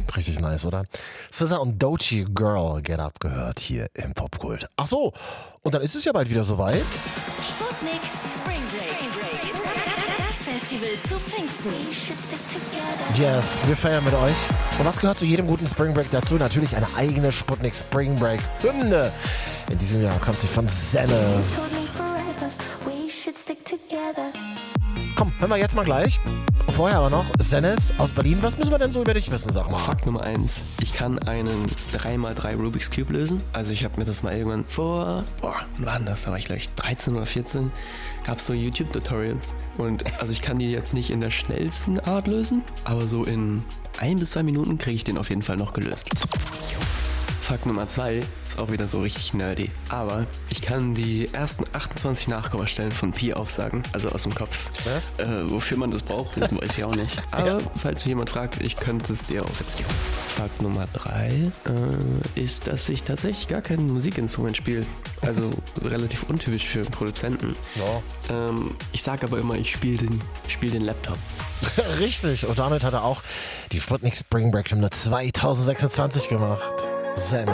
Richtig nice, oder? SZA und Doechii Girl Get Up gehört hier im Popkult. Ach so, und dann ist es ja bald wieder soweit. Sputnik Spring Break. Das Festival zu Pfingsten. Yes, wir feiern mit euch. Und was gehört zu jedem guten Spring Break dazu? Natürlich eine eigene Sputnik Spring Break Hymne. In diesem Jahr kommt sie von Zennis. Komm, hören wir jetzt mal gleich. Vorher aber noch, Zennis aus Berlin. Was müssen wir denn so über dich wissen, sag mal? Fakt Nummer 1. Ich kann einen 3x3 Rubik's Cube lösen. Also ich habe mir das mal irgendwann wann war denn das? Da war ich gleich 13 oder 14. Gab es so YouTube-Tutorials. Und also ich kann die jetzt nicht in der schnellsten Art lösen, aber so in 1 bis 2 Minuten kriege ich den auf jeden Fall noch gelöst. Fakt Nummer 2 ist auch wieder so richtig nerdy. Aber ich kann die ersten 28 Nachkommastellen von Pi aufsagen, also aus dem Kopf. Was? Wofür man das braucht, weiß ich auch nicht. Aber falls mich jemand fragt, ich könnte es dir aufzählen. Fakt Nummer 3 ist, dass ich tatsächlich gar kein Musikinstrument spiele. Also relativ untypisch für einen Produzenten. Ja. Ich sage aber immer, ich spiele den Laptop. Richtig. Und damit hat er auch die Sputnik Spring Break Hymne 2026 gemacht. Zennis.